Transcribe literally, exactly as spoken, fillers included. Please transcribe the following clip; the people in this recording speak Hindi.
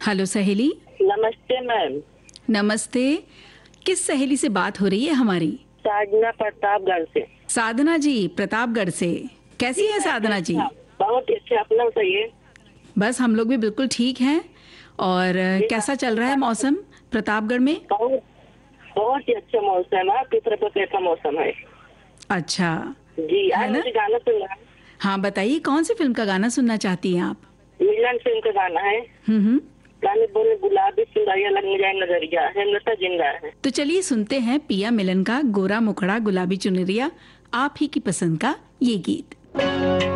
हेलो सहेली। नमस्ते मैम। नमस्ते। किस सहेली से बात हो रही है हमारी? साधना प्रतापगढ़ से। साधना जी प्रतापगढ़ से। कैसी है साधना जी? बहुत अच्छे, अपना बताइए। बस हम लोग भी बिल्कुल ठीक हैं। और कैसा चल रहा है मौसम प्रतापगढ़ में? बहुत बहुत ही अच्छा मौसम है। आपकी तरफ कैसा मौसम है? अच्छा जी, है आज ना? मुझे गाना सुनना है। हाँ बताइए, कौन सी फिल्म का गाना सुनना चाहती हैं आप? मिलन फिल्म का गाना है। हम्म हम्म गाने बोले गुलाबी सुंदरिया लगने जाए नजरिया है, लता जिंदा है। तो चलिए सुनते हैं पिया मिलन का गोरा मुखड़ा गुलाबी चुनरिया, आप ही की पसंद का ये गीत।